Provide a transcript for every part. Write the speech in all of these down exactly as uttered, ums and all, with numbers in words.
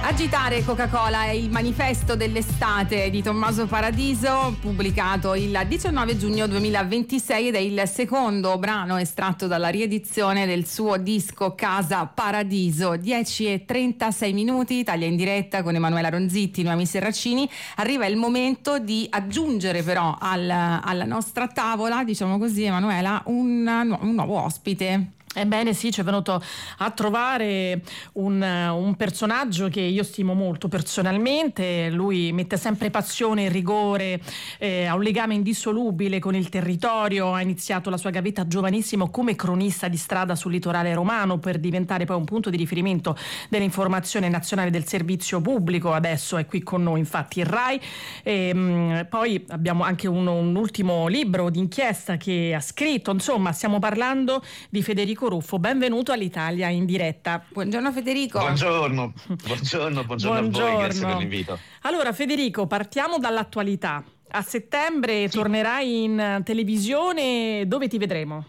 Agitare Coca-Cola è il manifesto dell'estate di Tommaso Paradiso, pubblicato il diciannove giugno duemilaventisei ed è il secondo brano estratto dalla riedizione del suo disco Casa Paradiso. dieci e trentasei minuti, Italia in diretta con Emanuela Ronzitti, Noemi Serracini. Arriva il momento di aggiungere però al, alla nostra tavola, diciamo così, Emanuela, un, un nuovo ospite. Ebbene sì, ci è venuto a trovare un, un personaggio che io stimo molto personalmente. Lui mette sempre passione e rigore, eh, ha un legame indissolubile con il territorio, ha iniziato la sua gavetta giovanissimo come cronista di strada sul litorale romano per diventare poi un punto di riferimento dell'informazione nazionale del servizio pubblico. Adesso è qui con noi infatti il RAI. E, mh, poi abbiamo anche un, un ultimo libro d'inchiesta che ha scritto. Insomma, stiamo parlando di Federico Ruffo. Benvenuto all'Italia in diretta. Buongiorno Federico. Buongiorno, buongiorno, buongiorno, buongiorno. A voi, grazie per l'invito. Allora Federico, partiamo dall'attualità. A settembre sì. tornerai in televisione, dove ti vedremo?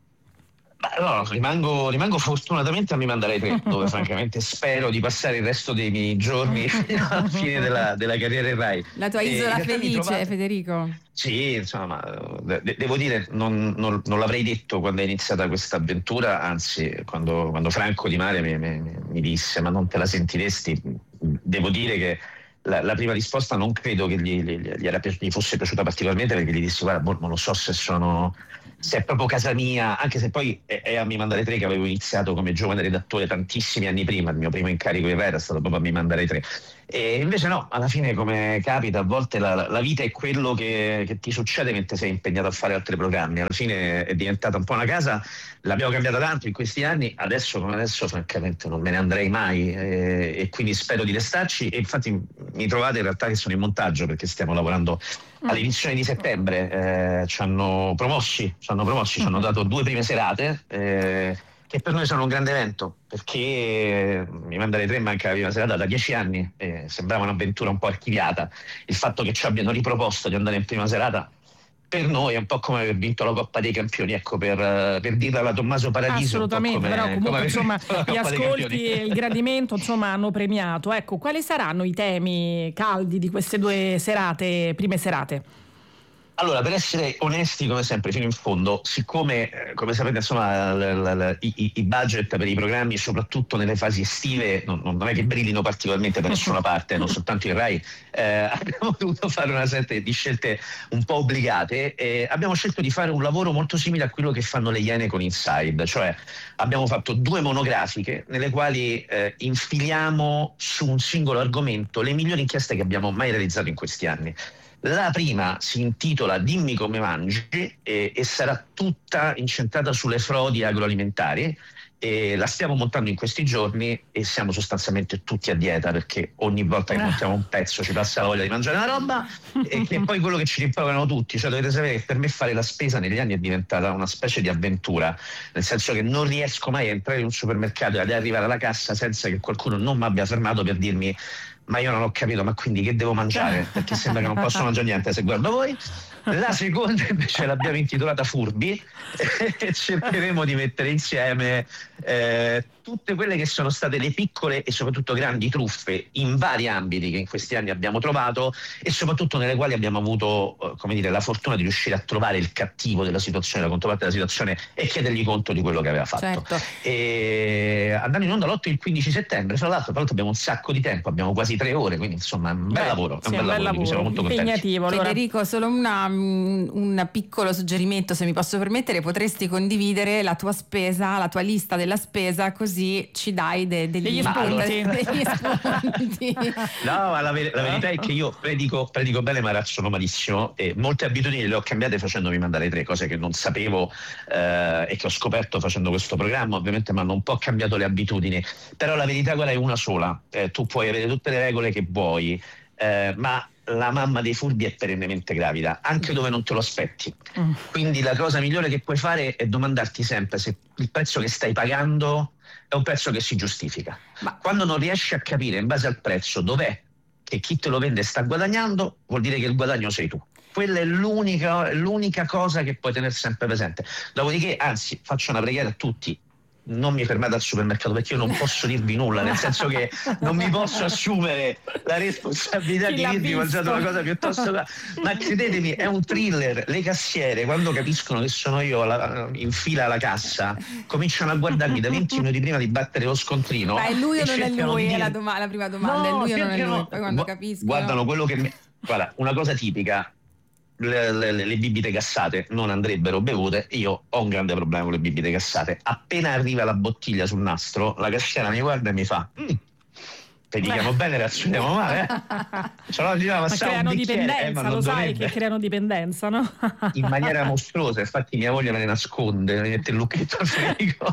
Beh, no, rimango, rimango fortunatamente a Mi Mandarai tre, dove francamente spero di passare il resto dei miei giorni fino alla fine della, della carriera in Rai. La tua isola felice, trovate... Federico. Sì, insomma, de- devo dire, non, non, non l'avrei detto quando è iniziata questa avventura, anzi, quando, quando Franco Di Mare mi, mi, mi disse ma non te la sentiresti, devo dire che la, la prima risposta non credo che gli, gli, gli, era, gli fosse piaciuta particolarmente, perché gli dissi guarda, non lo so se sono... se è proprio casa mia, anche se poi è, è a Mi Mandarai tre che avevo iniziato come giovane redattore tantissimi anni prima. Il mio primo incarico in Rai era stato proprio a Mi Mandarai tre, e invece no, alla fine, come capita a volte, la, la vita è quello che, che ti succede mentre sei impegnato a fare altri programmi. Alla fine è diventata un po' una casa, l'abbiamo cambiata tanto in questi anni, adesso come adesso francamente non me ne andrei mai, e, e quindi spero di restarci. E infatti mi trovate in realtà che sono in montaggio, perché stiamo lavorando all'inizione di settembre. Eh, ci hanno promossi, ci hanno promossi, ci hanno dato due prime serate, eh, che per noi sono un grande evento, perché Mi Mandarai tre manca la prima serata da dieci anni, eh, sembrava un'avventura un po' archiviata. Il fatto che ci abbiano riproposto di andare in prima serata per noi è un po' come aver vinto la Coppa dei Campioni, ecco, per, per dirla alla Tommaso Paradiso. Assolutamente, come, però comunque insomma gli ascolti e il gradimento gradimento insomma hanno premiato. Ecco, quali saranno i temi caldi di queste due serate, prime serate? Allora, per essere onesti come sempre fino in fondo, siccome eh, come sapete insomma l- l- l- i-, i budget per i programmi, soprattutto nelle fasi estive, non, non è che brillino particolarmente da nessuna parte, non soltanto in Rai, eh, abbiamo dovuto fare una serie di scelte un po' obbligate, e abbiamo scelto di fare un lavoro molto simile a quello che fanno le Iene con Inside, cioè abbiamo fatto due monografiche nelle quali eh, infiliamo su un singolo argomento le migliori inchieste che abbiamo mai realizzato in questi anni. La prima si intitola Dimmi come mangi, e, e sarà tutta incentrata sulle frodi agroalimentari, e la stiamo montando in questi giorni e siamo sostanzialmente tutti a dieta, perché ogni volta che montiamo un pezzo ci passa la voglia di mangiare una roba, e che è poi quello che ci rimproverano tutti. Cioè dovete sapere che per me fare la spesa negli anni è diventata una specie di avventura, nel senso che non riesco mai a entrare in un supermercato e ad arrivare alla cassa senza che qualcuno non mi abbia fermato per dirmi ma io non ho capito, ma quindi che devo mangiare? Perché sembra che non posso mangiare niente se guardo voi. La seconda invece l'abbiamo intitolata Furbi, e cercheremo di mettere insieme eh, tutte quelle che sono state le piccole e soprattutto grandi truffe in vari ambiti che in questi anni abbiamo trovato, e soprattutto nelle quali abbiamo avuto eh, come dire, la fortuna di riuscire a trovare il cattivo della situazione, la controparte della situazione, e chiedergli conto di quello che aveva fatto. Certo. E andando in onda l'otto e il quindici settembre, tra l'altro, tra l'altro abbiamo un sacco di tempo, abbiamo quasi tre ore, quindi insomma è un bel Beh, lavoro, è sì, un bel lavoro, lavoro siamo molto contenti. impegnativo. Allora... Federico, solo una, un piccolo suggerimento, se mi posso permettere: potresti condividere la tua spesa, la tua lista della spesa, così ci dai de, degli, degli spunti. degli spunti. No, ma la, ver- la verità è che io predico, predico bene ma ragiono malissimo, e molte abitudini le ho cambiate facendomi mandare tre, cose che non sapevo eh, e che ho scoperto facendo questo programma. Ovviamente mi hanno un po' cambiato le abitudini, però la verità quella è una sola: eh, tu puoi avere tutte le regole che vuoi, eh, ma la mamma dei furbi è perennemente gravida, anche dove non te lo aspetti. Mm. Quindi la cosa migliore che puoi fare è domandarti sempre se il prezzo che stai pagando è un prezzo che si giustifica. Ma quando non riesci a capire in base al prezzo dov'è che chi te lo vende sta guadagnando, vuol dire che il guadagno sei tu. Quella è l'unica, l'unica cosa che puoi tenere sempre presente. Dopodiché, anzi, faccio una preghiera a tutti: non mi fermate al supermercato perché io non posso dirvi nulla, nel senso che non mi posso assumere la responsabilità di dirvi mangiato una cosa piuttosto da... ma credetemi, è un thriller. Le cassiere, quando capiscono che sono io alla, in fila alla cassa, cominciano a guardarmi da venti minuti prima di battere lo scontrino. Ma è lui o non è lui? Dire... È la, doma- la prima domanda, no, è lui o non è lui? No. Poi quando Gu- capiscono... guardano quello che mi... guarda, una cosa tipica, Le, le, le bibite gassate non andrebbero bevute. Io ho un grande problema con le bibite gassate. Appena arriva la bottiglia sul nastro, la cassiera mi guarda e mi fa mm, predichiamo bene, reazioniamo male, eh? Cioè, no, ma creano bicchiere, dipendenza, eh, lo sai dovrebbe. che creano dipendenza, no? In maniera mostruosa, infatti mia moglie me ne nasconde, mi mette il lucchetto al frigo.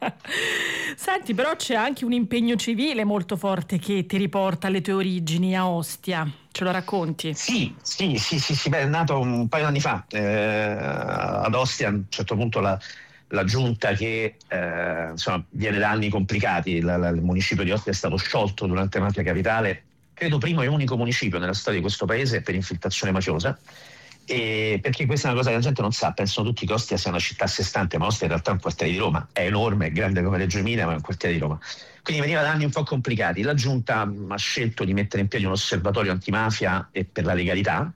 Senti, però c'è anche un impegno civile molto forte che ti riporta alle tue origini a Ostia. Ce lo racconti? Sì, sì, sì, sì, sì beh, è nato un paio di anni fa eh, ad Ostia. A un certo punto la, la giunta che eh, insomma, viene da anni complicati, la, la, il municipio di Ostia è stato sciolto durante Mafia Capitale, credo primo e unico municipio nella storia di questo paese per infiltrazione mafiosa, e perché questa è una cosa che la gente non sa, pensano tutti che Ostia sia una città a sé stante, ma Ostia in realtà è un quartiere di Roma, è enorme, è grande come Reggio Emilia, ma è un quartiere di Roma. Quindi veniva da anni un po' complicati. La giunta ha scelto di mettere in piedi un osservatorio antimafia e per la legalità,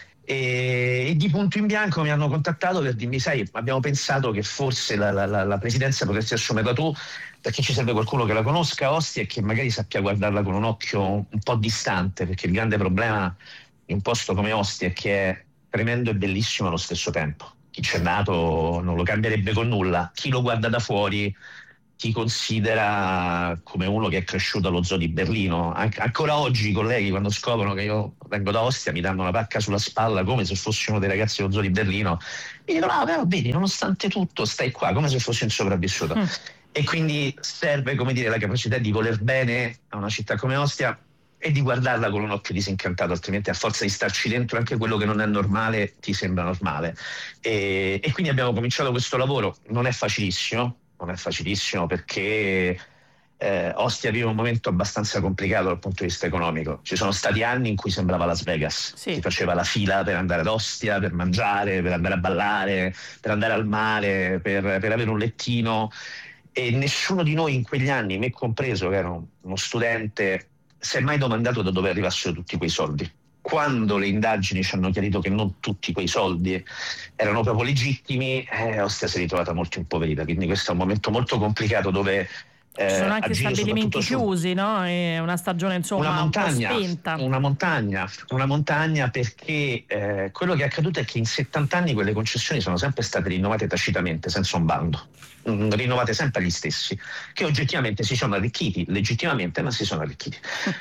e, e di punto in bianco mi hanno contattato per dirmi: sai, abbiamo pensato che forse la, la, la presidenza potresti assumerla tu, perché ci serve qualcuno che la conosca Ostia e che magari sappia guardarla con un occhio un po' distante, perché il grande problema in un posto come Ostia è che è tremendo e bellissimo allo stesso tempo. Chi c'è nato non lo cambierebbe con nulla, chi lo guarda da fuori ti considera come uno che è cresciuto allo zoo di Berlino. An- ancora oggi i colleghi, quando scoprono che io vengo da Ostia, mi danno una pacca sulla spalla come se fossi uno dei ragazzi dello zoo di Berlino, e dicono: ah, però vedi, nonostante tutto stai qua come se fossi un sopravvissuto. Mm. E quindi serve, come dire, la capacità di voler bene a una città come Ostia e di guardarla con un occhio disincantato, altrimenti a forza di starci dentro anche quello che non è normale ti sembra normale. E, e quindi abbiamo cominciato questo lavoro. Non è facilissimo, non è facilissimo perché eh, Ostia vive un momento abbastanza complicato dal punto di vista economico. Ci sono stati anni in cui sembrava Las Vegas, sì. Si faceva la fila per andare ad Ostia, per mangiare, per andare a ballare, per andare al mare, per, per avere un lettino, e nessuno di noi in quegli anni, me compreso che ero uno studente, si è mai domandato da dove arrivassero tutti quei soldi. Quando le indagini ci hanno chiarito che non tutti quei soldi erano proprio legittimi, eh, Ostia si è ritrovata molto impoverita, quindi questo è un momento molto complicato dove eh, ci sono anche stabilimenti chiusi, su... no? È una stagione insomma una montagna, un po' spenta. Una montagna, una montagna perché eh, quello che è accaduto è che in settanta anni quelle concessioni sono sempre state rinnovate tacitamente, senza un bando. Rinnovate sempre agli stessi, che oggettivamente si sono arricchiti, legittimamente, ma si sono arricchiti.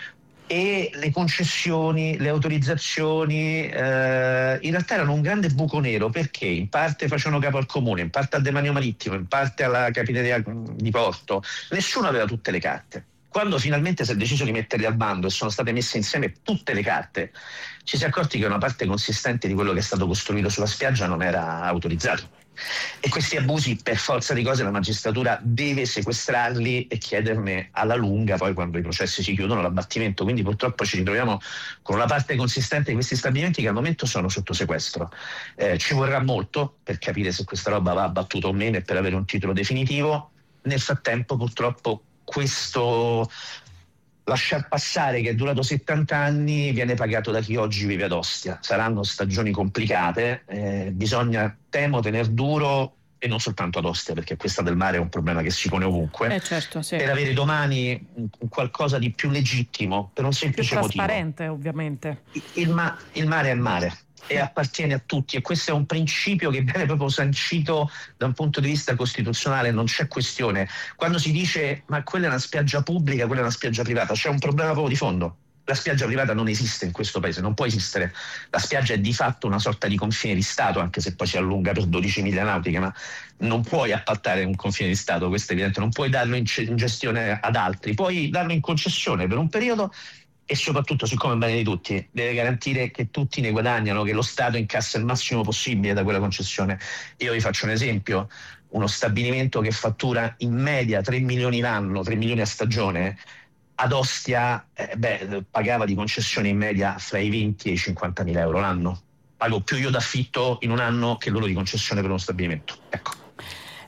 E le concessioni, le autorizzazioni eh, in realtà erano un grande buco nero, perché in parte facevano capo al comune, in parte al demanio marittimo, in parte alla capitaneria di porto. Nessuno aveva tutte le carte. Quando finalmente si è deciso di metterli al bando e sono state messe insieme tutte le carte, ci si è accorti che una parte consistente di quello che è stato costruito sulla spiaggia non era autorizzato. E questi abusi, per forza di cose, la magistratura deve sequestrarli e chiederne alla lunga poi, quando i processi si chiudono, l'abbattimento. Quindi purtroppo ci ritroviamo con una parte consistente di questi stabilimenti che al momento sono sotto sequestro. Eh, ci vorrà molto per capire se questa roba va abbattuta o meno e per avere un titolo definitivo. Nel frattempo purtroppo questo lasciar passare, che è durato settanta anni, viene pagato da chi oggi vive ad Ostia. Saranno stagioni complicate, eh, bisogna, temo, tener duro, e non soltanto ad Ostia, perché questa del mare è un problema che si pone ovunque, eh certo, sì. Per avere domani un qualcosa di più legittimo, per un semplice più motivo. Trasparente, ovviamente. Il, ma- il mare è mare e appartiene a tutti, e questo è un principio che viene proprio sancito da un punto di vista costituzionale, non c'è questione. Quando si dice ma quella è una spiaggia pubblica, quella è una spiaggia privata, c'è un problema proprio di fondo. La spiaggia privata non esiste in questo paese, non può esistere. La spiaggia è di fatto una sorta di confine di Stato, anche se poi si allunga per dodici miglia nautiche, ma non puoi appaltare un confine di Stato, questo è evidente, non puoi darlo in, c- in gestione ad altri, puoi darlo in concessione per un periodo. E soprattutto, siccome è un bene di tutti, deve garantire che tutti ne guadagnano, che lo Stato incassa il massimo possibile da quella concessione. Io vi faccio un esempio: uno stabilimento che fattura in media tre milioni l'anno, tre milioni a stagione, ad Ostia eh, beh, pagava di concessione in media fra i venti e i cinquanta mila euro l'anno. Pago più io d'affitto in un anno che loro di concessione per uno stabilimento. Ecco.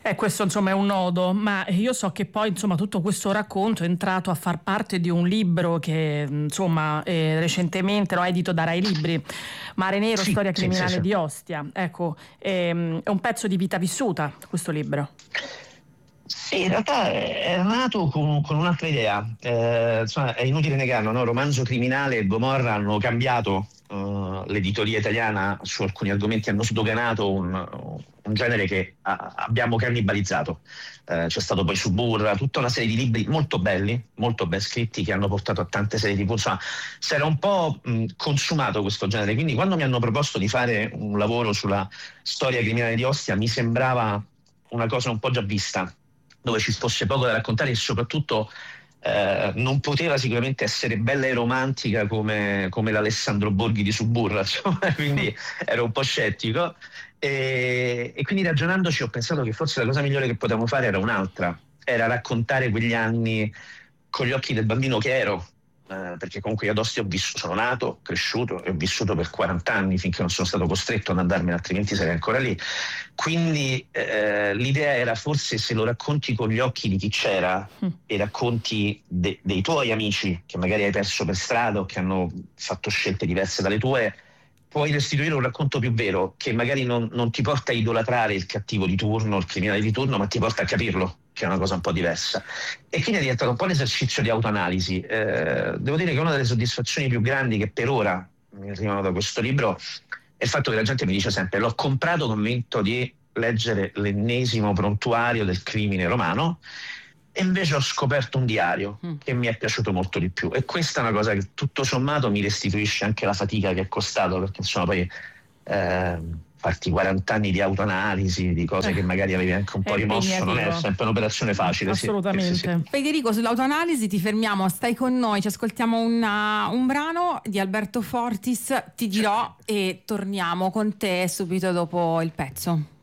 Eh, questo insomma è un nodo, ma io so che poi insomma tutto questo racconto è entrato a far parte di un libro che insomma eh, recentemente l'ho edito da Rai Libri, Mare Nero, sì, storia criminale sì, sì, sì. di Ostia. Ecco, ehm, è un pezzo di vita vissuta questo libro. Sì, in realtà è nato con, con un'altra idea. Eh, insomma, è inutile negarlo, no? Romanzo criminale e Gomorra hanno cambiato uh, l'editoria italiana su alcuni argomenti, hanno sdoganato un, un genere che a, abbiamo cannibalizzato. Eh, c'è stato poi Suburra, tutta una serie di libri molto belli, molto ben scritti, che hanno portato a tante serie tivù. Insomma, si era un po' mh, consumato questo genere. Quindi quando mi hanno proposto di fare un lavoro sulla storia criminale di Ostia, mi sembrava una cosa un po' già vista, dove ci fosse poco da raccontare e soprattutto eh, non poteva sicuramente essere bella e romantica come, come l'Alessandro Borghi di Suburra, insomma, quindi ero un po' scettico e, e quindi ragionandoci ho pensato che forse la cosa migliore che potevamo fare era un'altra, era raccontare quegli anni con gli occhi del bambino che ero. Eh, perché comunque io ad Ostia ho vissuto, sono nato, cresciuto e ho vissuto per quaranta anni finché non sono stato costretto ad andarmene, altrimenti sarei ancora lì. Quindi eh, l'idea era forse, se lo racconti con gli occhi di chi c'era mm. e racconti de- dei tuoi amici che magari hai perso per strada o che hanno fatto scelte diverse dalle tue, puoi restituire un racconto più vero, che magari non, non ti porta a idolatrare il cattivo di turno, il criminale di turno, ma ti porta a capirlo, che è una cosa un po' diversa. E quindi è diventato un po' un esercizio di autoanalisi. Eh, devo dire che una delle soddisfazioni più grandi che per ora mi arrivano da questo libro è il fatto che la gente mi dice sempre: l'ho comprato convinto di leggere l'ennesimo prontuario del crimine romano, e invece ho scoperto un diario mm. che mi è piaciuto molto di più. E questa è una cosa che tutto sommato mi restituisce anche la fatica che è costato, perché insomma poi eh, farti quaranta anni di autoanalisi, di cose eh, che magari avevi anche un po' rimosso, non è sempre un'operazione facile. Assolutamente. Sì, sì, sì. Federico, sull'autoanalisi ti fermiamo, stai con noi, ci ascoltiamo una, un brano di Alberto Fortis, Ti dirò, e torniamo con te subito dopo il pezzo.